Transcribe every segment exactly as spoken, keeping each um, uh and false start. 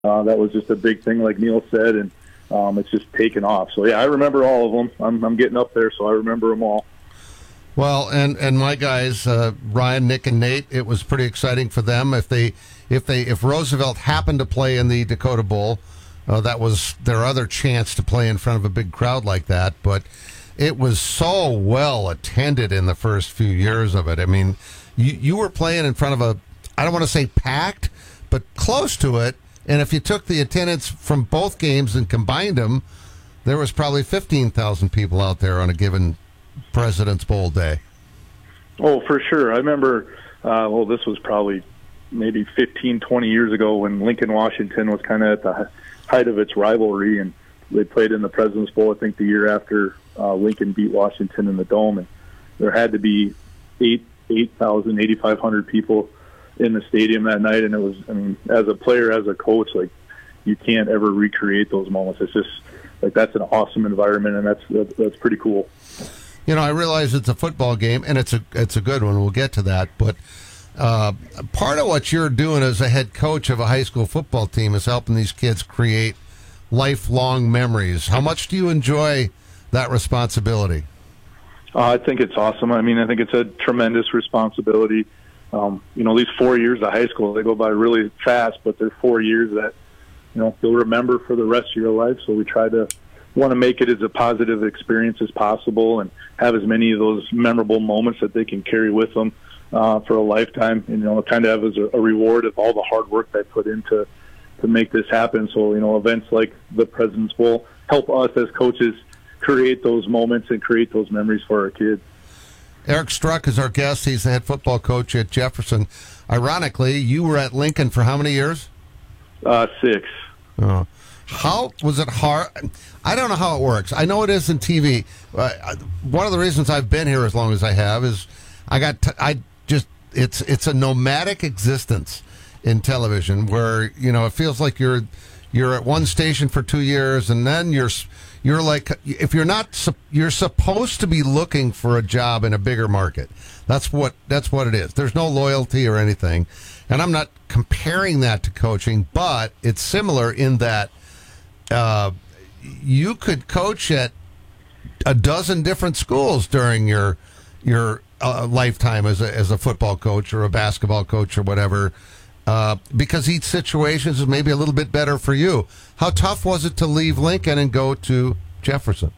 Uh, that was just a big thing, like Neil said, and um, it's just taken off. So, yeah, I remember all of them. I'm, I'm getting up there, so I remember them all. Well, and, and my guys, uh, Ryan, Nick, and Nate, it was pretty exciting for them. If they, if they, if Roosevelt happened to play in the Dakota Bowl, uh, that was their other chance to play in front of a big crowd like that. But it was so well attended in the first few years of it. I mean, you you were playing in front of a, I don't want to say packed, but close to it. And if you took the attendance from both games and combined them, there was probably fifteen thousand people out there on a given President's Bowl day. Oh, for sure. I remember, uh, well, this was probably maybe fifteen, twenty years ago when Lincoln, Washington was kind of at the height of its rivalry, and they played in the President's Bowl, I think, the year after uh, Lincoln beat Washington in the Dome. And there had to be eight, eight thousand, eighty-five hundred people in the stadium that night. And it was, I mean, as a player, as a coach, like, you can't ever recreate those moments. It's just, like, that's an awesome environment, and that's that's, that's pretty cool. You know, I realize it's a football game, and it's a it's a good one. We'll get to that. But uh, part of what you're doing as a head coach of a high school football team is helping these kids create lifelong memories. How much do you enjoy that responsibility? Uh, I think it's awesome. I mean, I think it's a tremendous responsibility. Um, you know, these four years of high school, they go by really fast, but they're four years that, you know, you'll remember for the rest of your life. So we try to want to make it as a positive experience as possible and have as many of those memorable moments that they can carry with them uh, for a lifetime. And, you know, kind of have as a, a reward of all the hard work they put into to make this happen. So, you know, events like the President's Bowl help us as coaches create those moments and create those memories for our kids. Eric Struck is our guest. He's the head football coach at Jefferson. Ironically, you were at Lincoln for how many years? Uh, six. Oh. How was it hard? I don't know how it works. I know it is in T V. Uh, one of the reasons I've been here as long as I have is I got t- I just it's it's a nomadic existence in television where, you know, it feels like you're you're at one station for two years and then you're you're like, if you're not, you're supposed to be looking for a job in a bigger market. That's what that's what it is. There's no loyalty or anything, and I'm not comparing that to coaching, but it's similar in that uh, you could coach at a dozen different schools during your your uh, lifetime as a as a football coach or a basketball coach or whatever. Uh, because each situation is maybe a little bit better for you. How tough was it to leave Lincoln and go to Jefferson?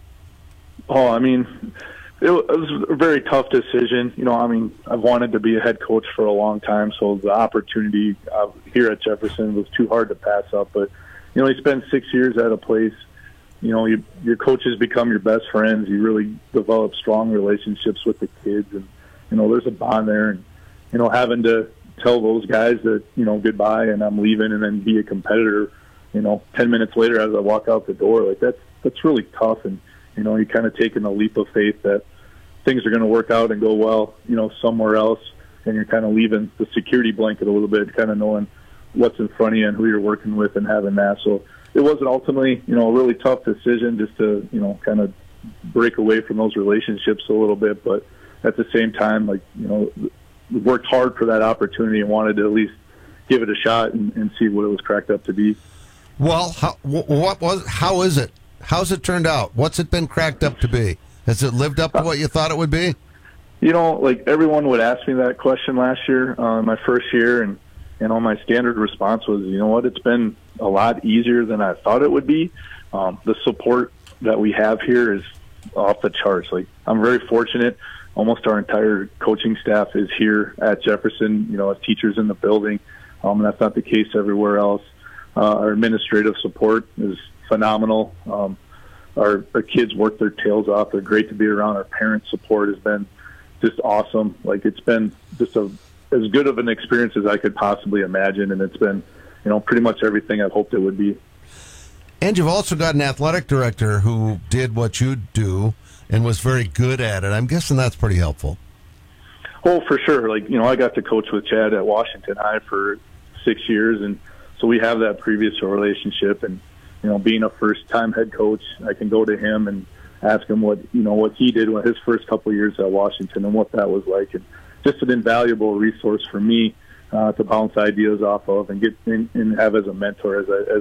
Oh, I mean, it was a very tough decision. You know, I mean, I've wanted to be a head coach for a long time, so the opportunity uh, here at Jefferson was too hard to pass up. But, you know, you spend six years at a place, you know, you, your coaches become your best friends. You really develop strong relationships with the kids, and, you know, there's a bond there. And, you know, having to tell those guys that, you know, goodbye and I'm leaving, and then be a competitor, you know, ten minutes later as I walk out the door, like that's that's really tough. And, you know, you're kind of taking a leap of faith that things are going to work out and go well, you know, somewhere else, and you're kind of leaving the security blanket a little bit, kind of knowing what's in front of you and who you're working with and having that. So it was ultimately, you know, a really tough decision just to, you know, kind of break away from those relationships a little bit, but at the same time, like, you know, worked hard for that opportunity and wanted to at least give it a shot and, and see what it was cracked up to be. Well, how, what was? How is it? How's it turned out? What's it been cracked up to be? Has it lived up to what you thought it would be? You know, like everyone would ask me that question last year, uh, my first year, and you know, my standard response was, you know what, it's been a lot easier than I thought it would be. Um, the support that we have here is off the charts. Like, I'm very fortunate. Almost our entire coaching staff is here at Jefferson, you know, as teachers in the building. Um, and that's not the case everywhere else. Uh, our administrative support is phenomenal. Um, our, our kids work their tails off. They're great to be around. Our parent support has been just awesome. Like, it's been just a, as good of an experience as I could possibly imagine. And it's been, you know, pretty much everything I hoped it would be. And you've also got an athletic director who did what you do and was very good at it. I'm guessing that's pretty helpful. Oh, for sure. Like, you know, I got to coach with Chad at Washington High for six years, and so we have that previous relationship. And, you know, being a first-time head coach, I can go to him and ask him what, you know, what he did with his first couple of years at Washington and what that was like. And just an invaluable resource for me uh, to bounce ideas off of and get and, and have as a mentor as I, as